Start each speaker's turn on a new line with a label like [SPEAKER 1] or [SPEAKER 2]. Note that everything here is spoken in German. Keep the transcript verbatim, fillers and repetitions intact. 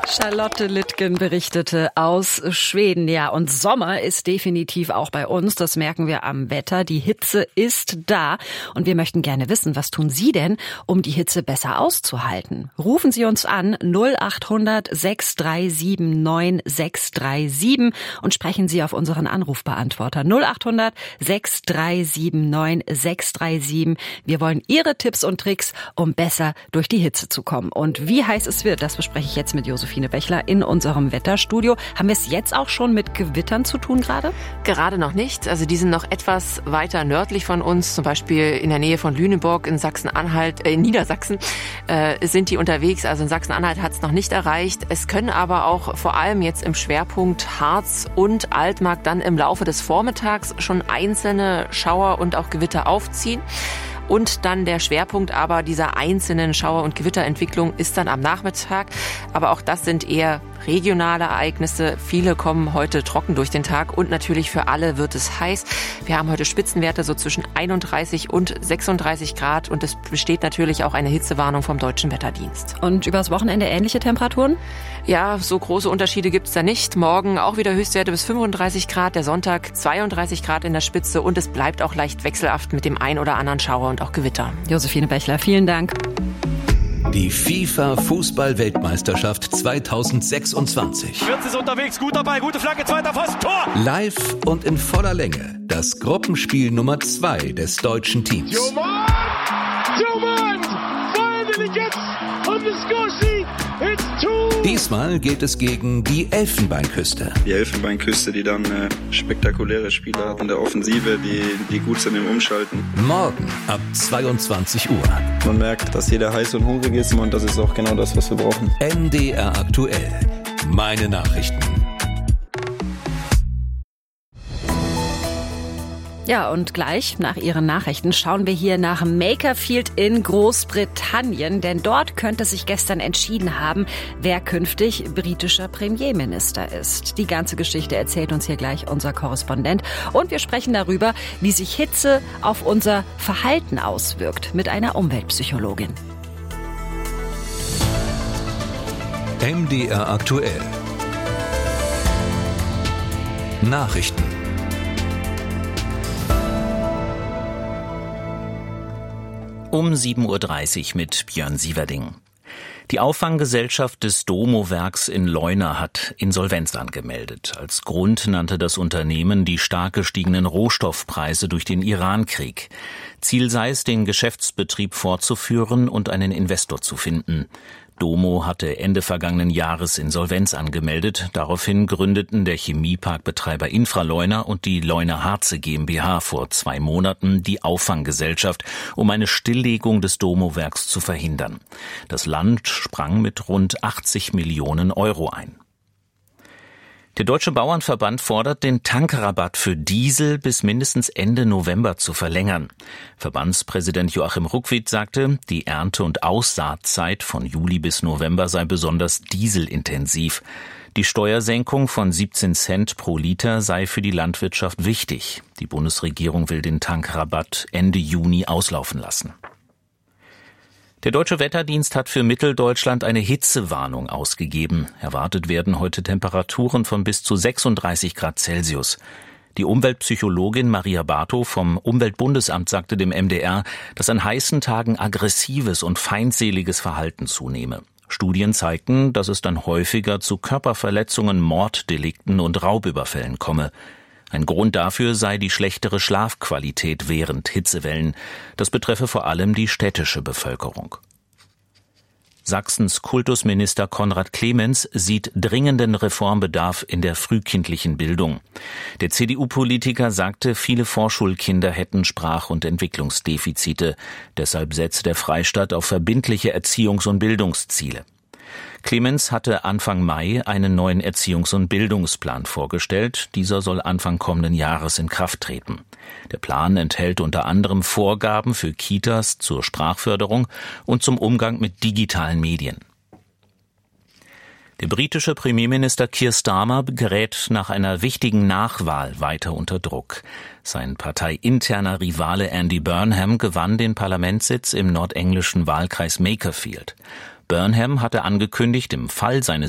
[SPEAKER 1] Charlotte Lütgen berichtete aus Schweden. Ja, und Sommer ist definitiv auch bei uns. Das merken wir am Wetter. Die Hitze ist da. Und wir möchten gerne wissen, was tun Sie denn, um die Hitze besser auszuhalten? Rufen Sie uns an null acht hundert sechs drei sieben neun sechs drei sieben und sprechen Sie auf unseren Anrufbeantworter null acht hundert sechs drei sieben neun sechs drei sieben. Wir wollen Ihre Tipps und Tricks, um besser durch die Hitze zu kommen. Und wie heiß es wird, das bespreche ich jetzt mit Josephine Bechler in unserem Wetterstudio. Haben wir es jetzt auch schon mit Gewittern zu tun gerade?
[SPEAKER 2] Gerade noch nicht. Also die sind noch etwas weiter nördlich von uns, zum Beispiel in der Nähe von Lüneburg in Sachsen-Anhalt, äh, in Niedersachsen äh, sind die unterwegs. Also in Sachsen-Anhalt hat es noch nicht erreicht. Es können aber auch vor allem jetzt im Schwerpunkt Harz und Altmark dann im Laufe des Vormittags schon einzelne Schauer und auch Gewitter aufziehen. Und dann der Schwerpunkt aber dieser einzelnen Schauer- und Gewitterentwicklung ist dann am Nachmittag. Aber auch das sind eher regionale Ereignisse. Viele kommen heute trocken durch den Tag und natürlich für alle wird es heiß. Wir haben heute Spitzenwerte so zwischen einunddreißig und sechsunddreißig Grad und es besteht natürlich auch eine Hitzewarnung vom Deutschen Wetterdienst.
[SPEAKER 1] Und übers Wochenende ähnliche Temperaturen?
[SPEAKER 2] Ja, so große Unterschiede gibt's da nicht. Morgen auch wieder Höchstwerte bis fünfunddreißig Grad, der Sonntag zweiunddreißig Grad in der Spitze und es bleibt auch leicht wechselhaft mit dem ein oder anderen Schauer und auch Gewitter.
[SPEAKER 1] Josephine Bechler, vielen Dank.
[SPEAKER 3] Die FIFA-Fußball-Weltmeisterschaft zweitausendsechsundzwanzig.
[SPEAKER 4] Wirtz ist unterwegs, gut dabei, gute Flanke, zweiter Pfosten, Tor!
[SPEAKER 3] Live und in voller Länge. Das Gruppenspiel Nummer zwei des deutschen Teams.
[SPEAKER 5] Joman! Joman! Finally gets on the score sheet! It's two!
[SPEAKER 3] Diesmal geht es gegen die Elfenbeinküste.
[SPEAKER 6] Die Elfenbeinküste, die dann äh, spektakuläre Spieler hat in der Offensive, die, die gut sind im Umschalten.
[SPEAKER 3] Morgen ab zweiundzwanzig Uhr.
[SPEAKER 6] Man merkt, dass jeder heiß und hungrig ist und das ist auch genau das, was wir brauchen.
[SPEAKER 3] M D R aktuell. Meine Nachrichten.
[SPEAKER 1] Ja, und gleich nach Ihren Nachrichten schauen wir hier nach Makerfield in Großbritannien, denn dort könnte sich gestern entschieden haben, wer künftig britischer Premierminister ist. Die ganze Geschichte erzählt uns hier gleich unser Korrespondent und wir sprechen darüber, wie sich Hitze auf unser Verhalten auswirkt mit einer Umweltpsychologin.
[SPEAKER 3] M D R aktuell. Nachrichten.
[SPEAKER 7] Um sieben Uhr dreißig mit Björn Sieverding. Die Auffanggesellschaft des Domo-Werks in Leuna hat Insolvenz angemeldet. Als Grund nannte das Unternehmen die stark gestiegenen Rohstoffpreise durch den Irankrieg. Ziel sei es, den Geschäftsbetrieb fortzuführen und einen Investor zu finden. Domo hatte Ende vergangenen Jahres Insolvenz angemeldet. Daraufhin gründeten der Chemieparkbetreiber Infraleuna und die Leuna Harze GmbH vor zwei Monaten die Auffanggesellschaft, um eine Stilllegung des Domo-Werks zu verhindern. Das Land sprang mit rund achtzig Millionen Euro ein. Der Deutsche Bauernverband fordert, den Tankrabatt für Diesel bis mindestens Ende November zu verlängern. Verbandspräsident Joachim Ruckwied sagte, die Ernte- und Aussaatzeit von Juli bis November sei besonders dieselintensiv. Die Steuersenkung von siebzehn Cent pro Liter sei für die Landwirtschaft wichtig. Die Bundesregierung will den Tankrabatt Ende Juni auslaufen lassen. Der Deutsche Wetterdienst hat für Mitteldeutschland eine Hitzewarnung ausgegeben. Erwartet werden heute Temperaturen von bis zu sechsunddreißig Grad Celsius. Die Umweltpsychologin Maria Bartow vom Umweltbundesamt sagte dem M D R, dass an heißen Tagen aggressives und feindseliges Verhalten zunehme. Studien zeigten, dass es dann häufiger zu Körperverletzungen, Morddelikten und Raubüberfällen komme. Ein Grund dafür sei die schlechtere Schlafqualität während Hitzewellen. Das betreffe vor allem die städtische Bevölkerung. Sachsens Kultusminister Konrad Clemens sieht dringenden Reformbedarf in der frühkindlichen Bildung. Der C D U-Politiker sagte, viele Vorschulkinder hätten Sprach- und Entwicklungsdefizite. Deshalb setze der Freistaat auf verbindliche Erziehungs- und Bildungsziele. Clemens hatte Anfang Mai einen neuen Erziehungs- und Bildungsplan vorgestellt. Dieser soll Anfang kommenden Jahres in Kraft treten. Der Plan enthält unter anderem Vorgaben für Kitas zur Sprachförderung und zum Umgang mit digitalen Medien. Der britische Premierminister Keir Starmer gerät nach einer wichtigen Nachwahl weiter unter Druck. Sein parteiinterner Rivale Andy Burnham gewann den Parlamentssitz im nordenglischen Wahlkreis Makerfield. Burnham hatte angekündigt, im Fall seines